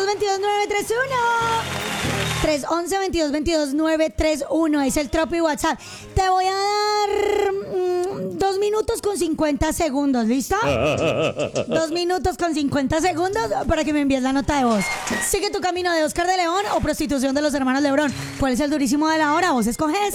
311-22-931. Es el Tropi WhatsApp. Te voy a dar 2 minutos con 50 segundos, ¿listo? 2 minutos con 50 segundos para que me envíes la nota de voz. Sigue tu camino de Oscar de León o prostitución de los hermanos Lebrón. ¿Cuál es el durísimo de la hora? Vos escoges.